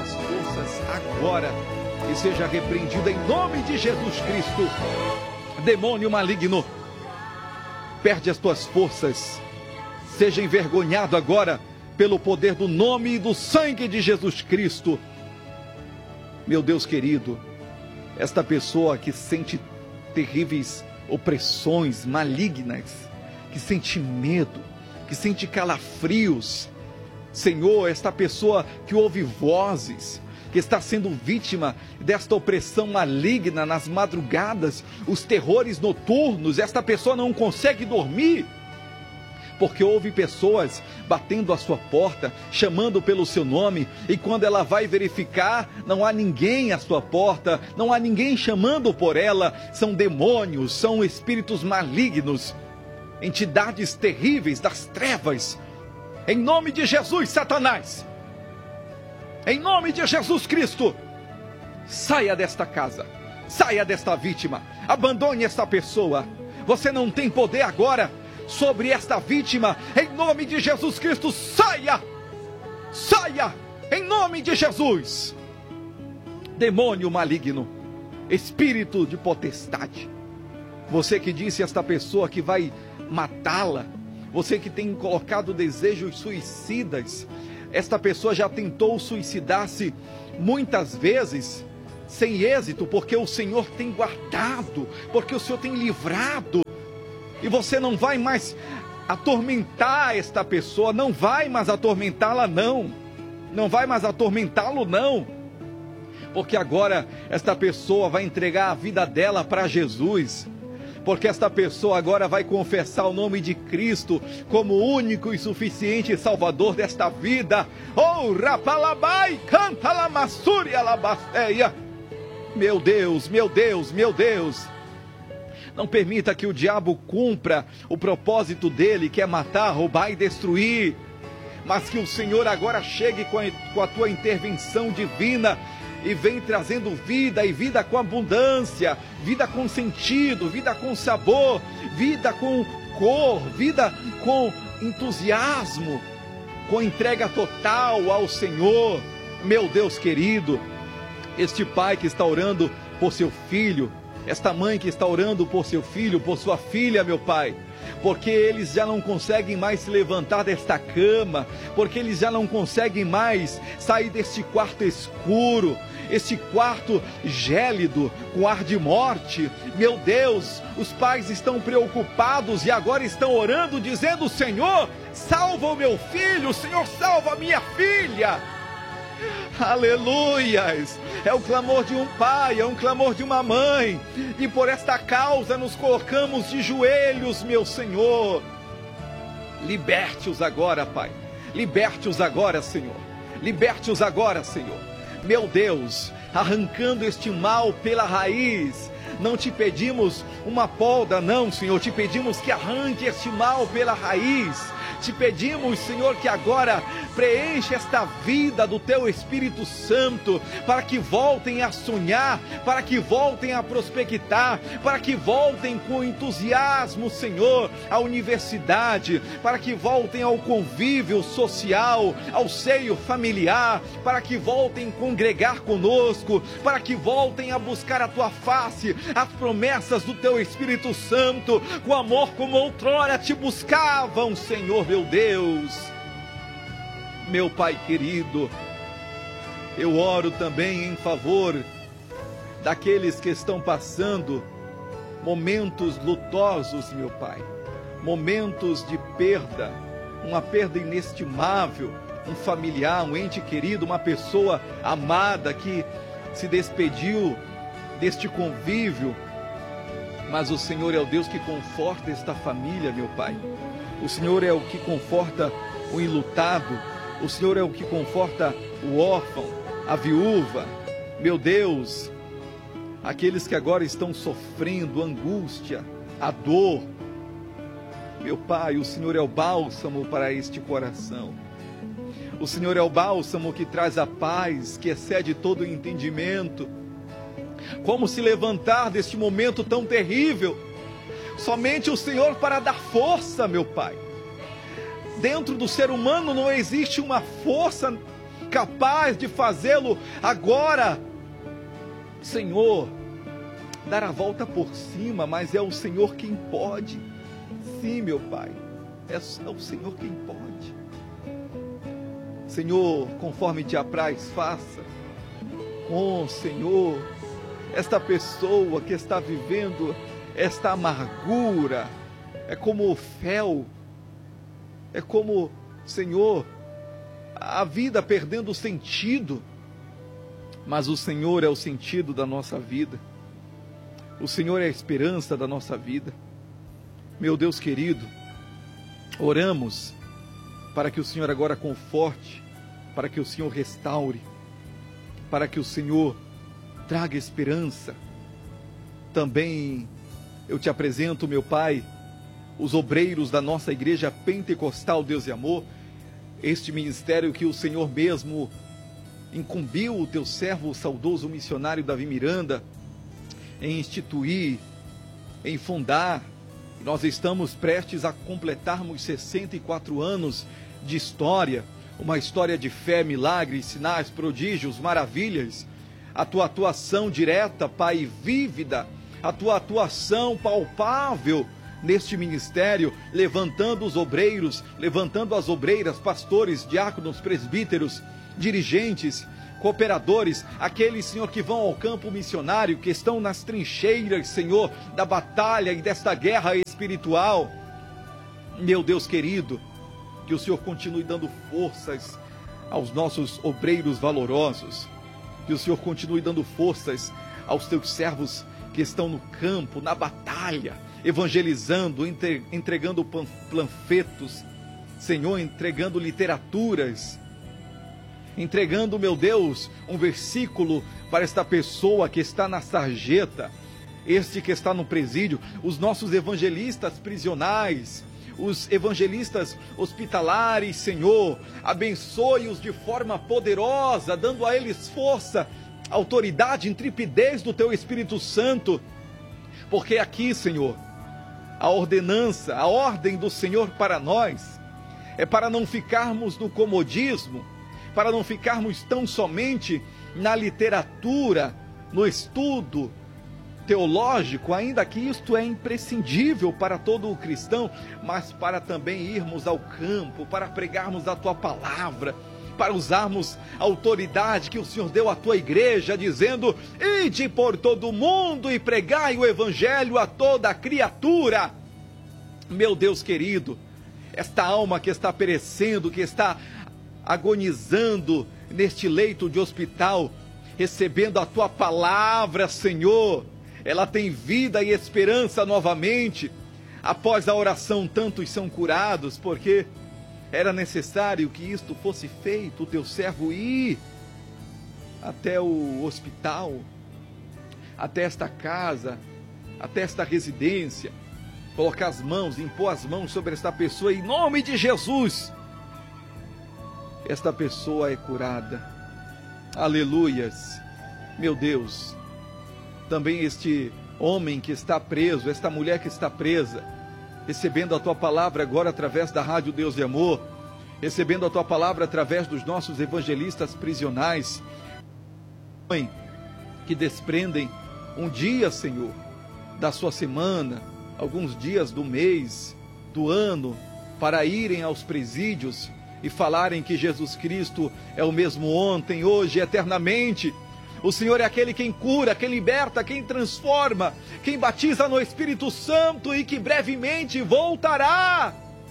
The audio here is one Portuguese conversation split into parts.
as forças agora e seja repreendido em nome de Jesus Cristo. Demônio maligno, perde as tuas forças, seja envergonhado agora pelo poder do nome e do sangue de Jesus Cristo. Meu Deus querido, esta pessoa que sente terríveis opressões malignas, que sente medo, que sente calafrios, Senhor, esta pessoa que ouve vozes, que está sendo vítima desta opressão maligna nas madrugadas, os terrores noturnos, esta pessoa não consegue dormir, porque ouve pessoas batendo à sua porta, chamando pelo seu nome, e quando ela vai verificar, não há ninguém à sua porta, não há ninguém chamando por ela, são demônios, são espíritos malignos, entidades terríveis das trevas. Em nome de Jesus, Satanás, em nome de Jesus Cristo, saia desta casa, saia desta vítima, abandone esta pessoa. Você não tem poder agora sobre esta vítima. Em nome de Jesus Cristo, saia, saia, em nome de Jesus. Demônio maligno, espírito de potestade, você que disse a esta pessoa que vai matá-la, você que tem colocado desejos suicidas, esta pessoa já tentou suicidar-se muitas vezes, sem êxito, porque o Senhor tem guardado, porque o Senhor tem livrado, e você não vai mais atormentar esta pessoa, não vai mais atormentá-la não, não vai mais atormentá-lo não, porque agora esta pessoa vai entregar a vida dela para Jesus, porque esta pessoa agora vai confessar o nome de Cristo como único e suficiente Salvador desta vida. Oh, rapalabai, canta la massúria labasteia. Meu Deus, meu Deus, meu Deus. Não permita que o diabo cumpra o propósito dele, que é matar, roubar e destruir. Mas que o Senhor agora chegue com a tua intervenção divina e vem trazendo vida, e vida com abundância, vida com sentido, vida com sabor, vida com cor, vida com entusiasmo, com entrega total ao Senhor. Meu Deus querido, este pai que está orando por seu filho, esta mãe que está orando por seu filho, por sua filha, meu Pai, porque eles já não conseguem mais se levantar desta cama, porque eles já não conseguem mais sair deste quarto escuro, este quarto gélido, com ar de morte. Meu Deus, os pais estão preocupados e agora estão orando, dizendo: Senhor, salva o meu filho, Senhor, salva a minha filha. Aleluias, é o clamor de um pai, é um clamor de uma mãe, e por esta causa nos colocamos de joelhos, meu Senhor. Liberte-os agora, Pai, liberte-os agora, Senhor, liberte-os agora, Senhor, meu Deus, arrancando este mal pela raiz. Não te pedimos uma poda, não, Senhor, te pedimos que arranque este mal pela raiz. Te pedimos, Senhor, que agora preencha esta vida do Teu Espírito Santo, para que voltem a sonhar, para que voltem a prospectar, para que voltem com entusiasmo, Senhor, à universidade, para que voltem ao convívio social, ao seio familiar, para que voltem a congregar conosco, para que voltem a buscar a Tua face, as promessas do Teu Espírito Santo, com amor como outrora te buscavam, Senhor, meu Deus. Meu Pai querido, eu oro também em favor daqueles que estão passando momentos lutosos, meu Pai, momentos de perda, uma perda inestimável, um familiar, um ente querido, uma pessoa amada que se despediu deste convívio, mas o Senhor é o Deus que conforta esta família, meu Pai. O Senhor é o que conforta o enlutado, o Senhor é o que conforta o órfão, a viúva. Meu Deus, aqueles que agora estão sofrendo angústia, a dor, meu Pai, o Senhor é o bálsamo para este coração. O Senhor é o bálsamo que traz a paz, que excede todo o entendimento. Como se levantar deste momento tão terrível? Somente o Senhor para dar força, meu Pai. Dentro do ser humano não existe uma força capaz de fazê-lo agora, Senhor, dar a volta por cima, mas é o Senhor quem pode. Sim, meu Pai, é o Senhor quem pode. Senhor, conforme te apraz, faça. Oh, Senhor, esta pessoa que está vivendo esta amargura, é como o fel, é como, Senhor, a vida perdendo o sentido, mas o Senhor é o sentido da nossa vida, o Senhor é a esperança da nossa vida. Meu Deus querido, oramos para que o Senhor agora conforte, para que o Senhor restaure, para que o Senhor traga esperança. Também eu te apresento, meu Pai, os obreiros da nossa igreja pentecostal Deus e Amor, este ministério que o Senhor mesmo incumbiu o teu servo, o saudoso missionário Davi Miranda, em instituir, em fundar. Nós estamos prestes a completarmos 64 anos de história, uma história de fé, milagres, sinais, prodígios, maravilhas, a tua atuação direta, Pai, vívida, a tua atuação palpável neste ministério, levantando os obreiros, levantando as obreiras, pastores, diáconos, presbíteros, dirigentes, cooperadores, aqueles, Senhor, que vão ao campo missionário, que estão nas trincheiras, Senhor, da batalha e desta guerra espiritual. Meu Deus querido, que o Senhor continue dando forças aos nossos obreiros valorosos, que o Senhor continue dando forças aos teus servos que estão no campo, na batalha, evangelizando, entregando panfletos, Senhor, entregando literaturas, entregando, meu Deus, um versículo para esta pessoa que está na sarjeta, este que está no presídio, os nossos evangelistas prisionais, os evangelistas hospitalares, Senhor, abençoe-os de forma poderosa, dando a eles força, autoridade, intrepidez do Teu Espírito Santo, porque aqui, Senhor, a ordenança, a ordem do Senhor para nós, é para não ficarmos no comodismo, para não ficarmos tão somente na literatura, no estudo teológico, ainda que isto é imprescindível para todo o cristão, mas para também irmos ao campo, para pregarmos a Tua palavra, para usarmos a autoridade que o Senhor deu à Tua igreja, dizendo: ide por todo o mundo e pregai o evangelho a toda criatura. Meu Deus querido, esta alma que está perecendo, que está agonizando neste leito de hospital, recebendo a Tua palavra, Senhor, ela tem vida e esperança novamente. Após a oração, tantos são curados, porque era necessário que isto fosse feito, o Teu servo ir até o hospital, até esta casa, até esta residência, colocar as mãos, impor as mãos sobre esta pessoa, em nome de Jesus, esta pessoa é curada. Aleluias. Meu Deus, também este homem que está preso, esta mulher que está presa, recebendo a Tua palavra agora através da Rádio Deus e Amor, recebendo a Tua palavra através dos nossos evangelistas prisionais, que desprendem um dia, Senhor, da sua semana, alguns dias do mês, do ano, para irem aos presídios e falarem que Jesus Cristo é o mesmo ontem, hoje e eternamente. O Senhor é aquele quem cura, quem liberta, quem transforma, quem batiza no Espírito Santo e que brevemente voltará.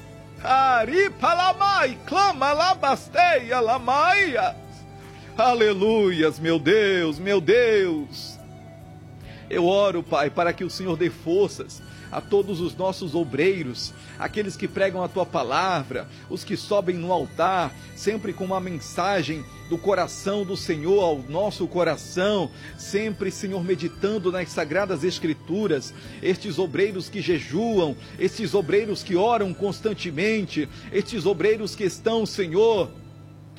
Aleluias, meu Deus, meu Deus. Eu oro, Pai, para que o Senhor dê forças a todos os nossos obreiros, aqueles que pregam a Tua palavra, os que sobem no altar, sempre com uma mensagem do coração do Senhor ao nosso coração, sempre, Senhor, meditando nas Sagradas Escrituras, estes obreiros que jejuam, estes obreiros que oram constantemente, estes obreiros que estão, Senhor,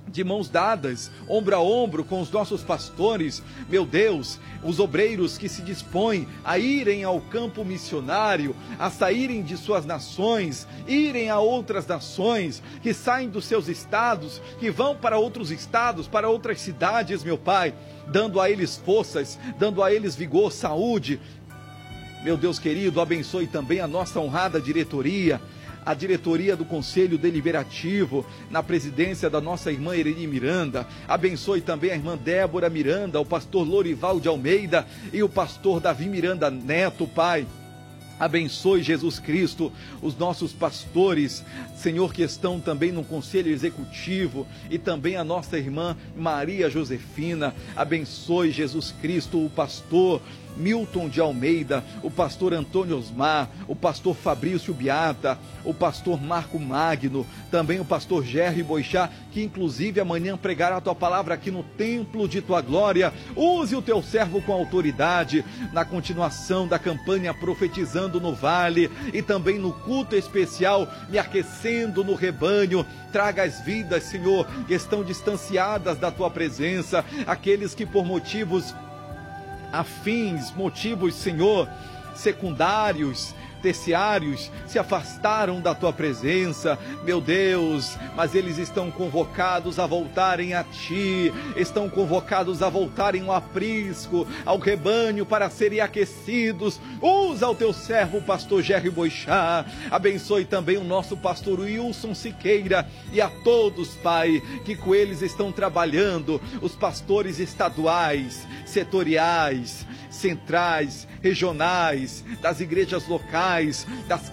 de mãos dadas, ombro a ombro com os nossos pastores, meu Deus, os obreiros que se dispõem a irem ao campo missionário, a saírem de suas nações, irem a outras nações, que saem dos seus estados, que vão para outros estados, para outras cidades, meu Pai, dando a eles forças, dando a eles vigor, saúde. Meu Deus querido, abençoe também a nossa honrada diretoria, a diretoria do Conselho Deliberativo, na presidência da nossa irmã Irene Miranda. Abençoe também a irmã Débora Miranda, o pastor Lorival de Almeida e o pastor Davi Miranda Neto, Pai. Abençoe, Jesus Cristo, os nossos pastores, Senhor, que estão também no Conselho Executivo, e também a nossa irmã Maria Josefina. Abençoe, Jesus Cristo, o pastor Milton de Almeida, o pastor Antônio Osmar, o pastor Fabrício Biata, o pastor Marco Magno, também o pastor Gerry Boixá, que inclusive amanhã pregará a tua palavra aqui no templo de tua glória. Use o teu servo com autoridade na continuação da campanha Profetizando no Vale, e também no culto especial Me Aquecendo no Rebanho. Traga as vidas, Senhor, que estão distanciadas da tua presença, aqueles que por motivos afins, motivos, Senhor, secundários, terciários, se afastaram da tua presença, meu Deus, mas eles estão convocados a voltarem a ti, estão convocados a voltarem ao aprisco, ao rebanho, para serem aquecidos. Usa o teu servo, pastor Gerry Boixá. Abençoe também o nosso pastor Wilson Siqueira e a todos, Pai, que com eles estão trabalhando, os pastores estaduais, setoriais, centrais, regionais, das igrejas locais, das